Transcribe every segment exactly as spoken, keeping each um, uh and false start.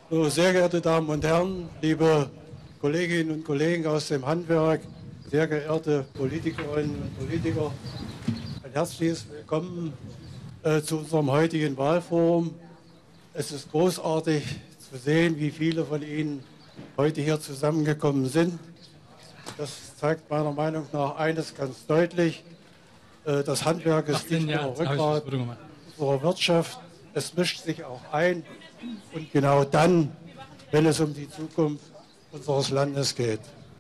So, sehr geehrte Damen und Herren, liebe Kolleginnen und Kollegen aus dem Handwerk, sehr geehrte Politikerinnen und Politiker, ein herzliches Willkommen äh, zu unserem heutigen Wahlforum. Es ist großartig zu sehen, wie viele von Ihnen heute hier zusammengekommen sind. Das zeigt meiner Meinung nach eines ganz deutlich: äh, Das Handwerk ist nicht nur Rückgrat unserer Wirtschaft, es mischt sich auch ein. Und genau dann, wenn es um die Zukunft unseres Landes geht.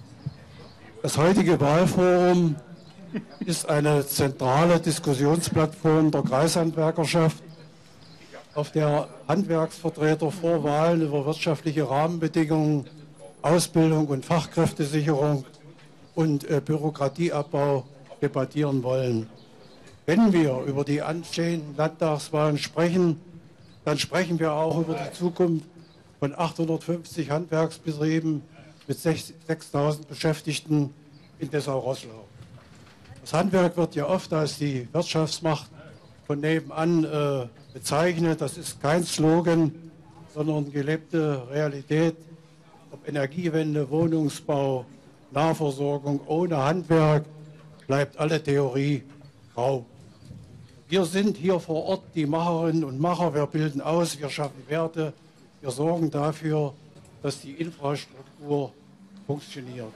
Das heutige Wahlforum ist eine zentrale Diskussionsplattform der Kreishandwerkerschaft, auf der Handwerksvertreter vor Wahlen über wirtschaftliche Rahmenbedingungen, Ausbildung und Fachkräftesicherung und äh, Bürokratieabbau debattieren wollen. Wenn wir über die anstehenden Landtagswahlen sprechen, dann sprechen wir auch über die Zukunft von achthundertfünfzig Handwerksbetrieben mit sechstausend Beschäftigten in Dessau-Roßlau. Das Handwerk wird ja oft als die Wirtschaftsmacht von nebenan äh, bezeichnet. Das ist kein Slogan, sondern gelebte Realität. Ob Energiewende, Wohnungsbau, Nahversorgung, ohne Handwerk bleibt alle Theorie grau. Wir sind hier vor Ort die Macherinnen und Macher, wir bilden aus, wir schaffen Werte, wir sorgen dafür, dass die Infrastruktur funktioniert.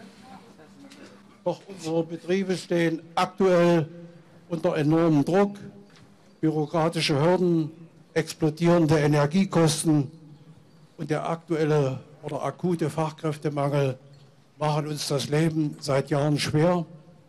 Doch unsere Betriebe stehen aktuell unter enormem Druck. Bürokratische Hürden, explodierende Energiekosten und der aktuelle oder akute Fachkräftemangel machen uns das Leben seit Jahren schwer.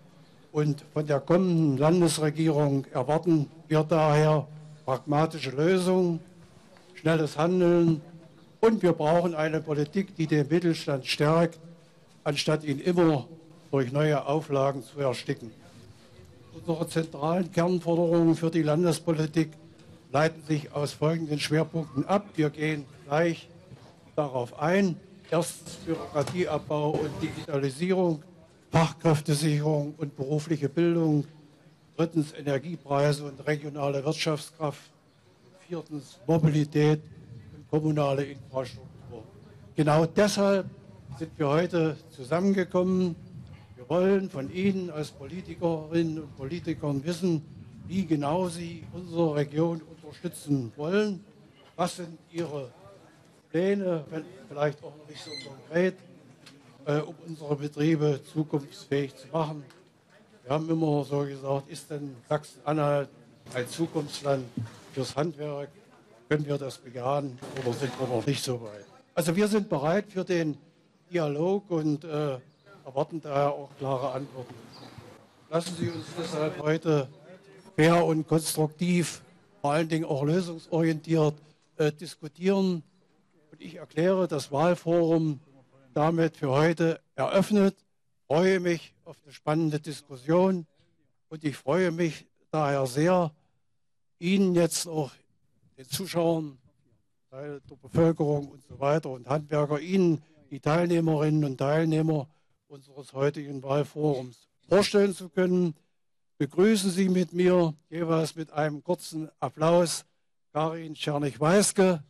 Und von der kommenden Landesregierung erwarten wir daher pragmatische Lösungen, schnelles Handeln, und wir brauchen eine Politik, die den Mittelstand stärkt, anstatt ihn immer durch neue Auflagen zu ersticken. Unsere zentralen Kernforderungen für die Landespolitik leiten sich aus folgenden Schwerpunkten ab. Wir gehen gleich darauf ein. Erstens Bürokratieabbau und Digitalisierung, Fachkräftesicherung und berufliche Bildung. Drittens Energiepreise und regionale Wirtschaftskraft. Viertens Mobilität und kommunale Infrastruktur. Genau deshalb sind wir heute zusammengekommen. Wir wollen von Ihnen als Politikerinnen und Politikern wissen, wie genau Sie unsere Region unterstützen wollen. Was sind Ihre Pläne, vielleicht auch noch nicht so konkret, äh, um unsere Betriebe zukunftsfähig zu machen. Wir haben immer so gesagt, ist denn Sachsen-Anhalt ein Zukunftsland fürs Handwerk? Können wir das bejahen oder sind wir noch nicht so weit? Also wir sind bereit für den Dialog und äh, erwarten daher auch klare Antworten. Lassen Sie uns deshalb heute fair und konstruktiv, vor allen Dingen auch lösungsorientiert äh, diskutieren. Und ich erkläre das Wahlforum damit für heute eröffnet. Ich freue mich auf eine spannende Diskussion und ich freue mich daher sehr, Ihnen jetzt auch, den Zuschauern, Teil der Bevölkerung und so weiter und Handwerker, Ihnen, die Teilnehmerinnen und Teilnehmer unseres heutigen Wahlforums vorstellen zu können. Begrüßen Sie mit mir jeweils mit einem kurzen Applaus Karin Czernych-Weiske,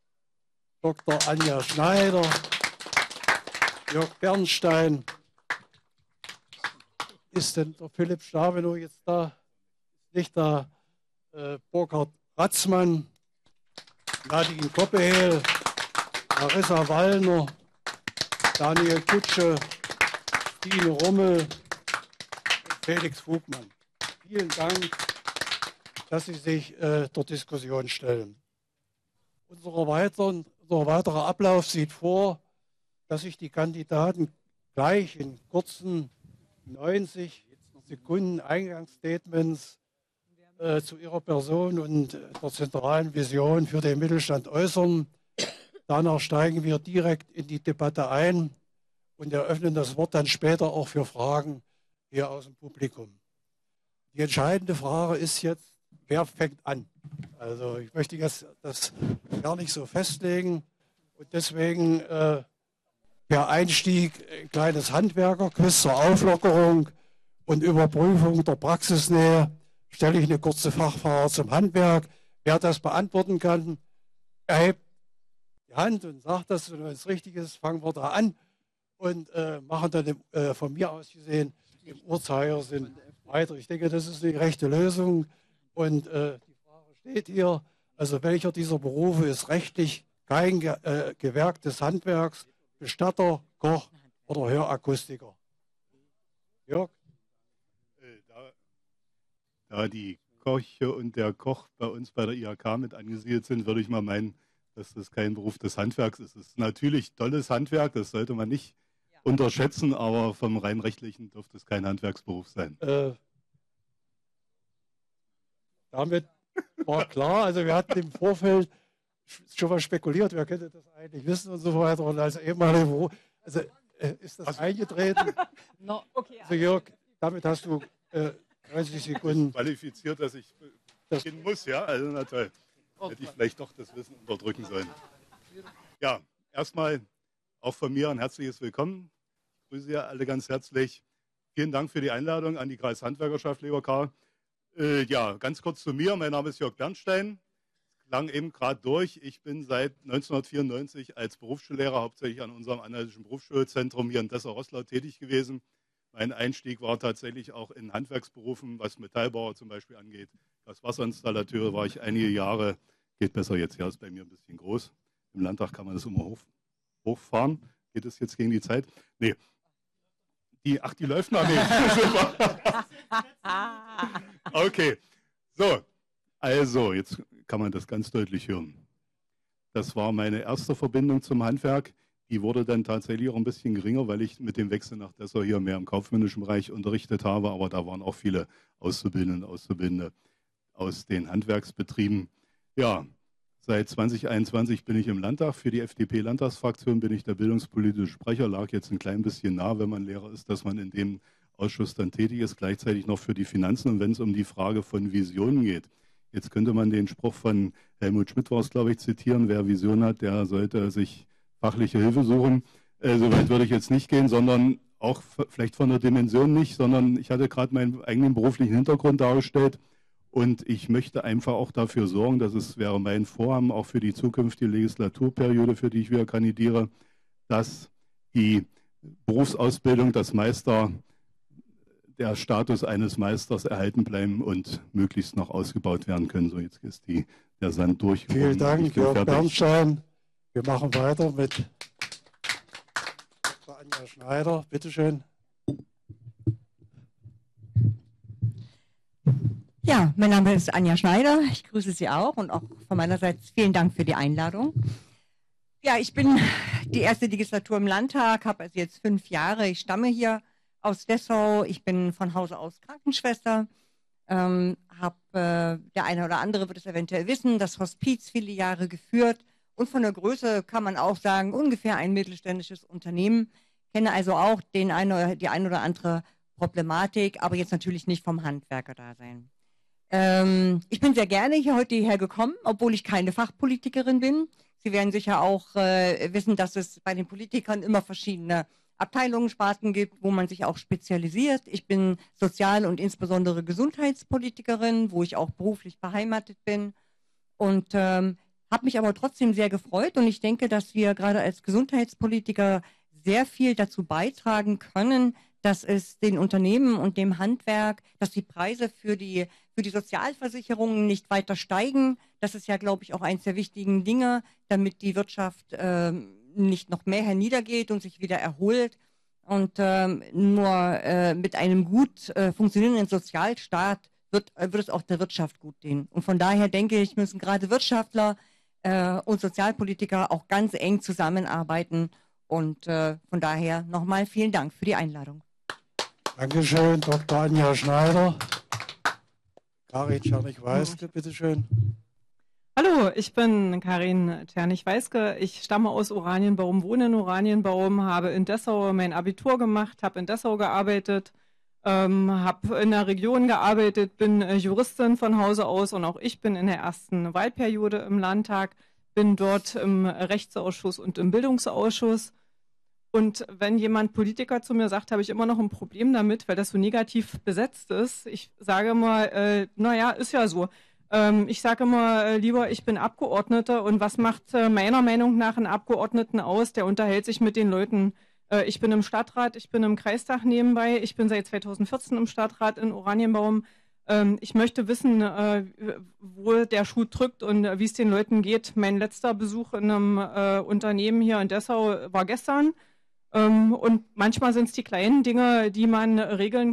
Doktor Anja Schneider, Jörg Bernstein. Ist denn der Philipp Stabenow jetzt da? Nicht da. Äh, Burkhard Ratzmann, Nadine Koppehehl, Larissa Wallner, Daniel Kutsche, Stine Rummel und Felix Vogtmann. Vielen Dank, dass Sie sich äh, der Diskussion stellen. Unser, weiteren, unser weiterer Ablauf sieht vor, dass sich die Kandidaten gleich in kurzen neunzig Sekunden Eingangsstatements äh, zu ihrer Person und der zentralen Vision für den Mittelstand äußern. Danach steigen wir direkt in die Debatte ein und eröffnen das Wort dann später auch für Fragen hier aus dem Publikum. Die entscheidende Frage ist jetzt, wer fängt an? Also ich möchte jetzt das gar nicht so festlegen und deswegen äh, per Einstieg ein kleines Handwerkerquiz zur Auflockerung und Überprüfung der Praxisnähe stelle ich eine kurze Fachfrage zum Handwerk. Wer das beantworten kann, erhebt die Hand und sagt das, wenn es richtig ist, fangen wir da an und äh, machen dann im, äh, von mir aus gesehen im Uhrzeigersinn weiter. Ich denke, das ist die rechte Lösung und äh, die Frage steht hier, also welcher dieser Berufe ist rechtlich kein Ge äh, Gewerk des Handwerks, Bestatter, Koch oder Hörakustiker? Jörg? Äh, da, da die Köche und der Koch bei uns bei der I H K mit angesiedelt sind, würde ich mal meinen, dass das kein Beruf des Handwerks ist. Es ist natürlich tolles Handwerk, das sollte man nicht ja. unterschätzen, aber vom rein rechtlichen dürfte es kein Handwerksberuf sein. Äh, damit war klar, also wir hatten im Vorfeld schon mal spekuliert, wer könnte das eigentlich wissen und so weiter. Und als ehemaliger Beruf, also äh, ist das also, eingetreten. No, okay, also Jörg, damit hast du äh, dreißig Sekunden. Qualifiziert, dass ich das beginnen muss, ja? Also na toll. Hätte ich vielleicht doch das Wissen unterdrücken sollen. Ja, erstmal auch von mir ein herzliches Willkommen. Ich grüße Sie alle ganz herzlich. Vielen Dank für die Einladung an die Kreishandwerkerschaft, lieber Karl. Äh, ja, ganz kurz zu mir. Mein Name ist Jörg Bernstein. Klang eben gerade durch. Ich bin seit neunzehnhundertvierundneunzig als Berufsschullehrer hauptsächlich an unserem Anhaltischen Berufsschulzentrum hier in Dessau-Roßlau tätig gewesen. Mein Einstieg war tatsächlich auch in Handwerksberufen, was Metallbauer zum Beispiel angeht. Als Wasserinstallateur war ich einige Jahre, geht besser jetzt, ja, ist bei mir ein bisschen groß. Im Landtag kann man das immer hoch, hochfahren. Geht es jetzt gegen die Zeit? Nee. Die, ach, die läuft noch nicht. Okay, so. Also, jetzt kann man das ganz deutlich hören. Das war meine erste Verbindung zum Handwerk. Die wurde dann tatsächlich auch ein bisschen geringer, weil ich mit dem Wechsel nach Dessau hier mehr im kaufmännischen Bereich unterrichtet habe. Aber da waren auch viele Auszubildende und Auszubildende aus den Handwerksbetrieben. Ja, seit zweitausendeinundzwanzig bin ich im Landtag. Für die F D P-Landtagsfraktion bin ich der bildungspolitische Sprecher. Lag jetzt ein klein bisschen nah, wenn man Lehrer ist, dass man in dem Ausschuss dann tätig ist. Gleichzeitig noch für die Finanzen. Und wenn es um die Frage von Visionen geht, jetzt könnte man den Spruch von Helmut Schmidt, war es, glaube ich, zitieren. Wer Vision hat, der sollte sich fachliche Hilfe suchen. Äh, Soweit würde ich jetzt nicht gehen, sondern auch vielleicht von der Dimension nicht, sondern ich hatte gerade meinen eigenen beruflichen Hintergrund dargestellt und ich möchte einfach auch dafür sorgen, dass es wäre mein Vorhaben auch für die zukünftige Legislaturperiode, für die ich wieder kandidiere, dass die Berufsausbildung, das Meister, der Status eines Meisters erhalten bleiben und möglichst noch ausgebaut werden können. So, jetzt ist die, der Sand durch. Vielen Dank, Jörg Bernstein. Wir machen weiter mit Doktor Anja Schneider. Bitte schön. Ja, mein Name ist Anja Schneider. Ich grüße Sie auch und auch von meiner Seite vielen Dank für die Einladung. Ja, ich bin die erste Legislatur im Landtag, habe also jetzt fünf Jahre. Ich stamme hier aus Dessau. Ich bin von Hause aus Krankenschwester. Ähm, habe, äh, der eine oder andere wird es eventuell wissen, das Hospiz viele Jahre geführt. Und von der Größe kann man auch sagen, ungefähr ein mittelständisches Unternehmen. Kenne also auch den eine, die ein oder andere Problematik, aber jetzt natürlich nicht vom Handwerker-Dasein. Ähm, ich bin sehr gerne hier heute hierher gekommen, obwohl ich keine Fachpolitikerin bin. Sie werden sicher auch äh, wissen, dass es bei den Politikern immer verschiedene Abteilungen, Sparten gibt, wo man sich auch spezialisiert. Ich bin Sozial- und insbesondere Gesundheitspolitikerin, wo ich auch beruflich beheimatet bin. Und ähm, habe mich aber trotzdem sehr gefreut und ich denke, dass wir gerade als Gesundheitspolitiker sehr viel dazu beitragen können, dass es den Unternehmen und dem Handwerk, dass die Preise für die, für die Sozialversicherungen nicht weiter steigen. Das ist ja, glaube ich, auch eines der wichtigen Dinge, damit die Wirtschaft ähm, nicht noch mehr herniedergeht und sich wieder erholt. Und ähm, nur äh, mit einem gut äh, funktionierenden Sozialstaat wird, äh, wird es auch der Wirtschaft gut gehen. Und von daher denke ich, müssen gerade Wirtschaftler äh, und Sozialpolitiker auch ganz eng zusammenarbeiten. Und äh, von daher nochmal vielen Dank für die Einladung. Dankeschön, Doktor Anja Schneider. Karin Czernych-Weiske, bitteschön. Hallo, ich bin Karin Czernych-Weiske. Ich stamme aus Oranienbaum, wohne in Oranienbaum, habe in Dessau mein Abitur gemacht, habe in Dessau gearbeitet, ähm, habe in der Region gearbeitet, bin äh, Juristin von Hause aus und auch ich bin in der ersten Wahlperiode im Landtag, bin dort im Rechtsausschuss und im Bildungsausschuss. Und wenn jemand Politiker zu mir sagt, habe ich immer noch ein Problem damit, weil das so negativ besetzt ist. Ich sage mal, äh, naja, ist ja so. Ähm, ich sage immer äh, lieber, ich bin Abgeordnete und was macht äh, meiner Meinung nach einen Abgeordneten aus? Der unterhält sich mit den Leuten. Äh, ich bin im Stadtrat, ich bin im Kreistag nebenbei, ich bin seit zweitausendvierzehn im Stadtrat in Oranienbaum. Ähm, ich möchte wissen, äh, wo der Schuh drückt und äh, wie es den Leuten geht. Mein letzter Besuch in einem äh, Unternehmen hier in Dessau war gestern. Ähm, und manchmal sind es die kleinen Dinge, die man regeln